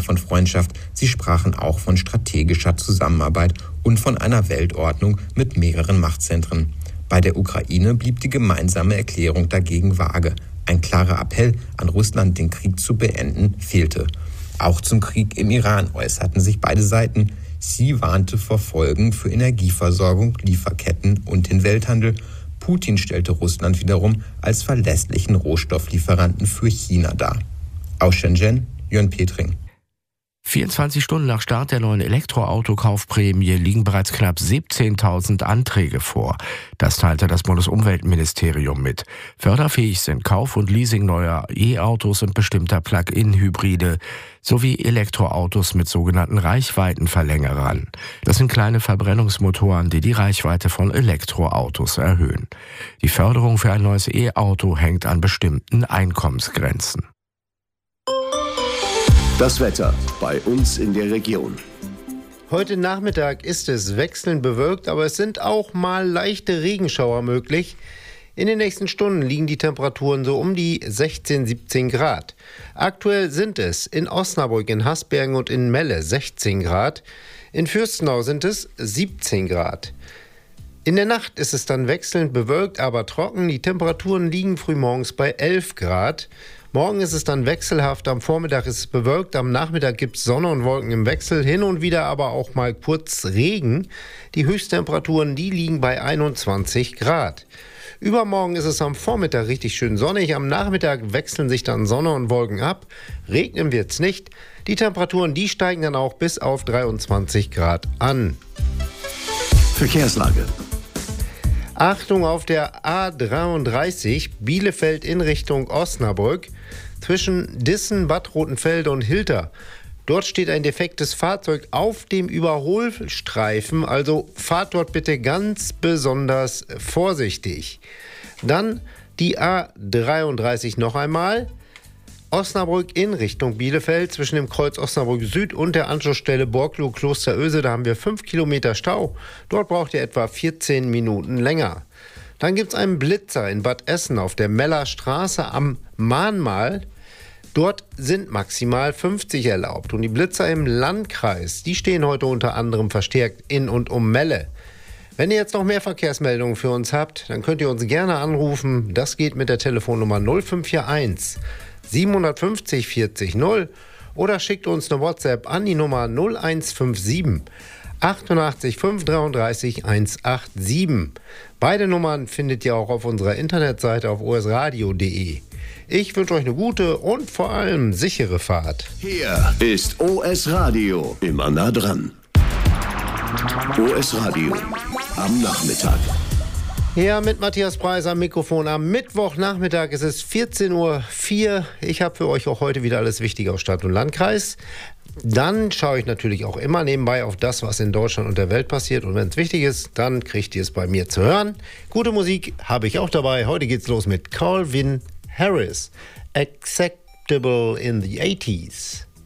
von Freundschaft, sie sprachen auch von strategischer Zusammenarbeit und von einer Weltordnung mit mehreren Machtzentren. Bei der Ukraine blieb die gemeinsame Erklärung dagegen vage. Ein klarer Appell an Russland, den Krieg zu beenden, fehlte. Auch zum Krieg im Iran äußerten sich beide Seiten. Xi warnte vor Folgen für Energieversorgung, Lieferketten und den Welthandel. Putin stellte Russland wiederum als verlässlichen Rohstofflieferanten für China dar. Aus Shenzhen, Jörn Petring. 24 Stunden nach Start der neuen Elektroautokaufprämie liegen bereits knapp 17.000 Anträge vor. Das teilte das Bundesumweltministerium mit. Förderfähig sind Kauf und Leasing neuer E-Autos und bestimmter Plug-in-Hybride sowie Elektroautos mit sogenannten Reichweitenverlängerern. Das sind kleine Verbrennungsmotoren, die die Reichweite von Elektroautos erhöhen. Die Förderung für ein neues E-Auto hängt an bestimmten Einkommensgrenzen. Das Wetter bei uns in der Region. Heute Nachmittag ist es wechselnd bewölkt, aber es sind auch mal leichte Regenschauer möglich. In den nächsten Stunden liegen die Temperaturen so um die 16, 17 Grad. Aktuell sind es in Osnabrück, in Hasbergen und in Melle 16 Grad. In Fürstenau sind es 17 Grad. In der Nacht ist es dann wechselnd bewölkt, aber trocken. Die Temperaturen liegen frühmorgens bei 11 Grad. Morgen ist es dann wechselhaft, am Vormittag ist es bewölkt, am Nachmittag gibt es Sonne und Wolken im Wechsel, hin und wieder aber auch mal kurz Regen. Die Höchsttemperaturen, die liegen bei 21 Grad. Übermorgen ist es am Vormittag richtig schön sonnig, am Nachmittag wechseln sich dann Sonne und Wolken ab, regnen wird es nicht. Die Temperaturen, die steigen dann auch bis auf 23 Grad an. Verkehrslage. Achtung auf der A33 Bielefeld in Richtung Osnabrück zwischen Dissen, Bad Rotenfelde und Hilter. Dort steht ein defektes Fahrzeug auf dem Überholstreifen, also fahrt dort bitte ganz besonders vorsichtig. Dann die A33 noch einmal. Osnabrück in Richtung Bielefeld zwischen dem Kreuz Osnabrück Süd und der Anschlussstelle Borkloh Klosteröse. Da haben wir 5 Kilometer Stau. Dort braucht ihr etwa 14 Minuten länger. Dann gibt es einen Blitzer in Bad Essen auf der Meller Straße am Mahnmal. Dort sind maximal 50 erlaubt. Und die Blitzer im Landkreis, die stehen heute unter anderem verstärkt in und um Melle. Wenn ihr jetzt noch mehr Verkehrsmeldungen für uns habt, dann könnt ihr uns gerne anrufen. Das geht mit der Telefonnummer 0541 750 40 0 oder schickt uns eine WhatsApp an die Nummer 0157 88 533 187. Beide Nummern findet ihr auch auf unserer Internetseite auf osradio.de. Ich wünsche euch eine gute und vor allem sichere Fahrt. Hier ist OS Radio, immer nah dran. OS Radio am Nachmittag. Ja, mit Matthias Preis am Mikrofon. Am Mittwochnachmittag ist es 14:04 Uhr. Ich habe für euch auch heute wieder alles Wichtige aus Stadt und Landkreis. Dann schaue ich natürlich auch immer nebenbei auf das, was in Deutschland und der Welt passiert. Und wenn es wichtig ist, dann kriegt ihr es bei mir zu hören. Gute Musik habe ich auch dabei. Heute geht's los mit Calvin Harris. Acceptable in the 80s.